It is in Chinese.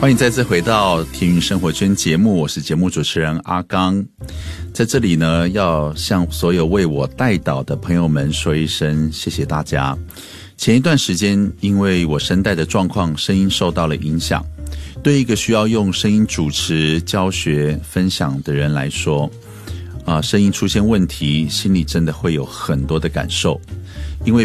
欢迎再次回到田云生活圈节目，我是节目主持人阿刚。在这里呢，要向所有为我代祷的朋友们说一声谢谢大家。前一段时间因为我声带的状况，声音受到了影响，对一个需要用声音主持、教学、分享的人来说，声音出现问题，心里真的会有很多的感受。